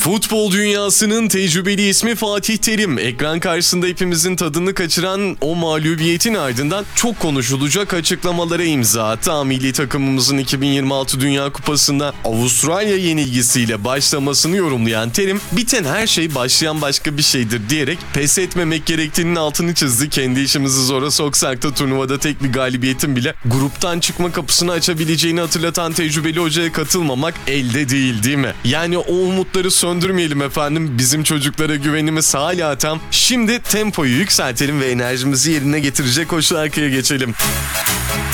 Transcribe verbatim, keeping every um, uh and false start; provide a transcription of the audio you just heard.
Futbol dünyasının tecrübeli ismi Fatih Terim. Ekran karşısında hepimizin tadını kaçıran o mağlubiyetin ardından çok konuşulacak açıklamalara imza attı. Milli takımımızın iki bin yirmi altı Dünya Kupası'nda Avustralya yenilgisiyle başlamasını yorumlayan Terim, biten her şey başlayan başka bir şeydir diyerek pes etmemek gerektiğinin altını çizdi. Kendi işimizi zora soksak da turnuvada tek bir galibiyetin bile gruptan çıkma kapısını açabileceğini hatırlatan tecrübeli hocaya katılmamak elde değil, değil mi? Yani o umutları söndürmeyelim efendim. Bizim çocuklara güvenimiz hala tam. Şimdi tempoyu yükseltelim ve enerjimizi yerine getirecek o şarkıya geçelim.